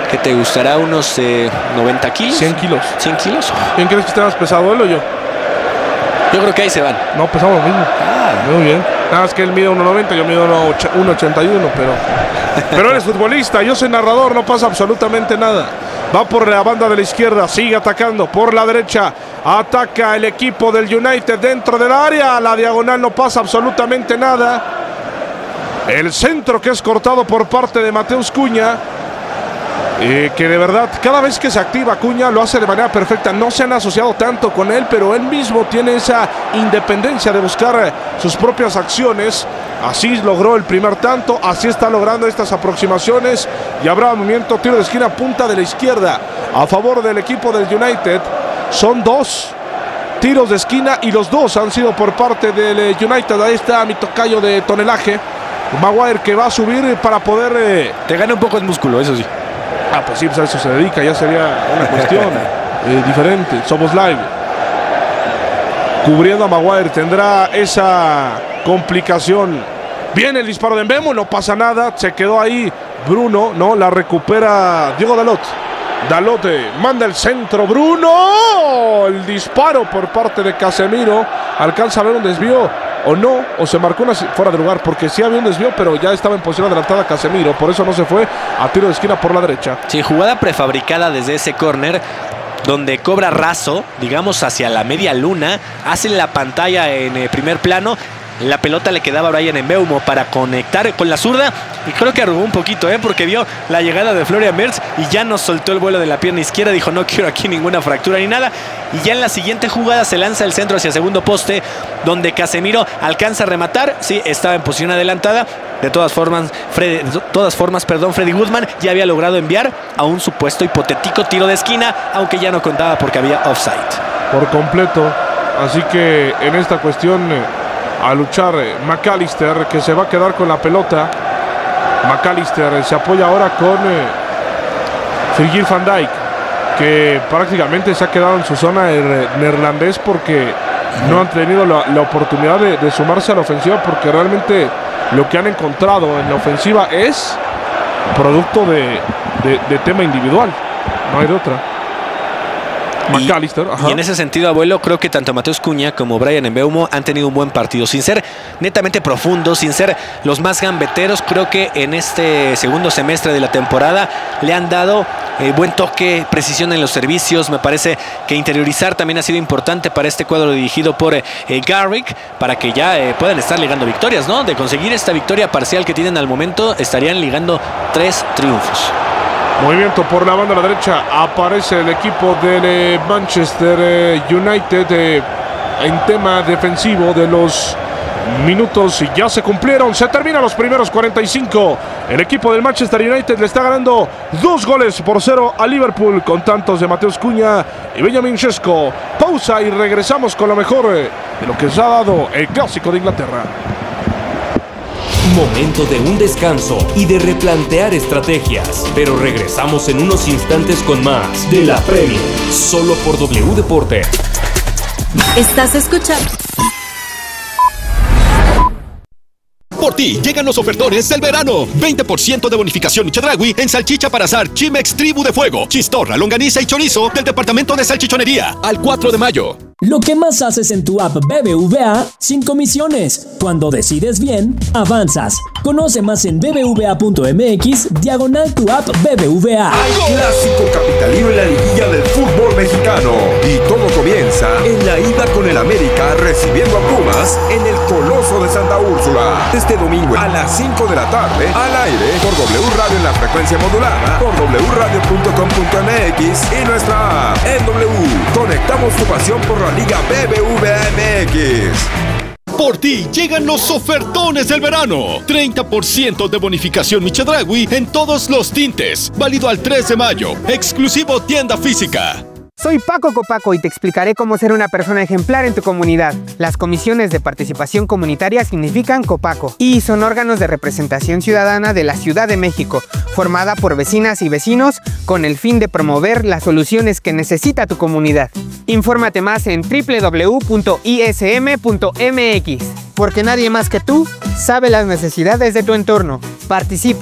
¿Qué te gustará? ¿Unos 90 kilos? 100 kilos. 100 kilos. ¿Quién crees que esté más pesado, él o yo? Yo creo que ahí se van. No, pesamos lo mismo. Muy bien. Nada más que él mide 1.90, yo mido 1.81, pero él es futbolista, yo soy narrador, no pasa absolutamente nada. Va por la banda de la izquierda, sigue atacando por la derecha. Ataca el equipo del United dentro del área. A la diagonal no pasa absolutamente nada. El centro que es cortado por parte de Mateus Cunha. Que de verdad, cada vez que se activa Cunha lo hace de manera perfecta. No se han asociado tanto con él, pero él mismo tiene esa independencia de buscar sus propias acciones. Así logró el primer tanto, así está logrando estas aproximaciones. Y habrá movimiento, tiro de esquina, punta de la izquierda a favor del equipo del United. Son 2 tiros de esquina y los 2 han sido por parte del United. Ahí está mi tocayo de tonelaje, Maguire, que va a subir para poder... Te gana un poco el músculo, eso sí. Ah, pues sí, pues a eso se dedica, ya sería una cuestión diferente. Somos live. Cubriendo a Maguire, tendrá esa complicación. Viene el disparo de Mbeumo, no pasa nada, se quedó ahí Bruno, no, la recupera Diego Dalot. Dalot manda el centro, Bruno, el disparo por parte de Casemiro, alcanza a ver un desvío o no, o se marcó una fuera de lugar, porque sí había un desvío, pero ya estaba en posición adelantada Casemiro, por eso no se fue a tiro de esquina por la derecha. Sí, jugada prefabricada desde ese córner, donde cobra raso, digamos hacia la media luna, hace la pantalla en primer plano. La pelota le quedaba a Bryan Mbeumo para conectar con la zurda y creo que arrugó un poquito, porque vio la llegada de Florian Wirtz y ya nos soltó el vuelo de la pierna izquierda. Dijo, no quiero aquí ninguna fractura ni nada. Y ya en la siguiente jugada se lanza el centro hacia segundo poste, donde Casemiro alcanza a rematar. Sí, estaba en posición adelantada. De todas formas, Freddy Woodman ya había logrado enviar a un supuesto hipotético tiro de esquina, aunque ya no contaba porque había offside. Por completo. Así que en esta cuestión... a luchar McAllister, que se va a quedar con la pelota. McAllister se apoya ahora con Virgil van Dijk, que prácticamente se ha quedado en su zona neerlandés porque no han tenido la oportunidad de sumarse a la ofensiva, porque realmente lo que han encontrado en la ofensiva es producto de tema individual, no hay de otra. McAllister, y en ese sentido, abuelo, creo que tanto Mateus Cunha como Bryan Mbeumo han tenido un buen partido, sin ser netamente profundos, sin ser los más gambeteros. Creo que en este segundo semestre de la temporada le han dado buen toque, precisión en los servicios. Me parece que interiorizar también ha sido importante para este cuadro dirigido por Garrick, para que ya puedan estar ligando victorias, ¿no? De conseguir esta victoria parcial que tienen al momento, estarían ligando 3 triunfos. Movimiento por la banda de la derecha. Aparece el equipo del Manchester United en tema defensivo de los minutos. Ya se cumplieron. Se terminan los primeros 45. El equipo del Manchester United le está ganando 2-0 a Liverpool con tantos de Mateus Cunha y Benjamin Sesko. Pausa y regresamos con lo mejor de lo que se ha dado el Clásico de Inglaterra. Momento de un descanso y de replantear estrategias. Pero regresamos en unos instantes con más de la Premier, solo por W Deportes. Estás escuchando. Por ti llegan los ofertones del verano. 20% de bonificación y Chedraui en salchicha para asar Chimex Tribu de Fuego, chistorra, longaniza y chorizo del departamento de salchichonería al 4 de mayo. Lo que más haces en tu app BBVA sin comisiones. Cuando decides bien, avanzas. Conoce más en bbva.mx/tu app BBVA. Hay clásico capitalino en la liguilla del fútbol mexicano. Y todo comienza en la ida con el América recibiendo a Pumas en el Coloso de Santa Úrsula. Este domingo a las 5 de la tarde, al aire por W Radio en la frecuencia modulada, por wradio.com.mx y nuestra app. En W, conectamos tu pasión por la Liga BBVA MX. Por ti llegan los ofertones del verano. 30% de bonificación Chedraui en todos los tintes. Válido al 3 de mayo. Exclusivo tienda física. Soy Paco Copaco y te explicaré cómo ser una persona ejemplar en tu comunidad. Las comisiones de participación comunitaria significan Copaco y son órganos de representación ciudadana de la Ciudad de México, formada por vecinas y vecinos con el fin de promover las soluciones que necesita tu comunidad. Infórmate más en www.ism.mx, porque nadie más que tú sabe las necesidades de tu entorno. Participa.